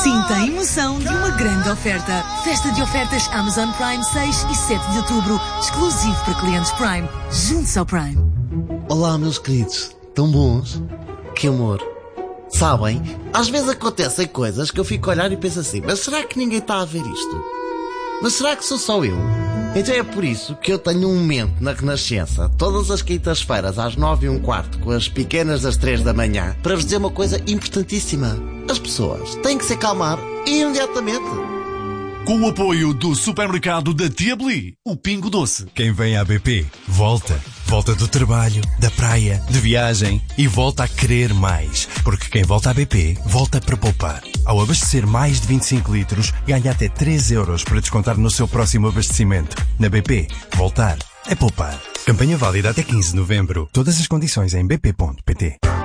Sinta a emoção de uma grande oferta. Festa de ofertas Amazon Prime 6 e 7 de outubro, exclusivo para clientes Prime. Junte-se ao Prime. Olá, meus queridos. Tão bons? Que amor. Sabem, às vezes acontecem coisas que eu fico a olhar e penso assim, mas será que ninguém está a ver isto? Mas será que sou só eu? Então é por isso que eu tenho um momento na Renascença, todas as quintas-feiras às 9h15, com as pequenas das 3 da manhã, para vos dizer uma coisa importantíssima. As pessoas têm que se acalmar imediatamente. Com o apoio do supermercado da Tia Beli, o Pingo Doce. Quem vem à BP, volta. Volta do trabalho, da praia, de viagem e volta a querer mais. Porque quem volta à BP, volta para poupar. Ao abastecer mais de 25 litros, ganha até 3 euros para descontar no seu próximo abastecimento. Na BP, voltar é poupar. Campanha válida até 15 de novembro. Todas as condições em bp.pt.